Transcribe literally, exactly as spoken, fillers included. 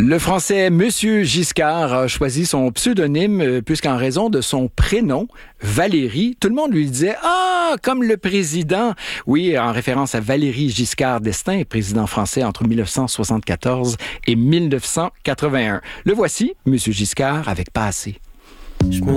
Le Français Monsieur Giscard a choisi son pseudonyme puisqu'en raison de son prénom, Valéry, tout le monde lui disait « Ah, comme le président ». Oui, en référence à Valéry Giscard d'Estaing, président français entre dix-neuf cent soixante-quatorze et dix-neuf cent quatre-vingt-un. Le voici, Monsieur Giscard, avec Pas assez.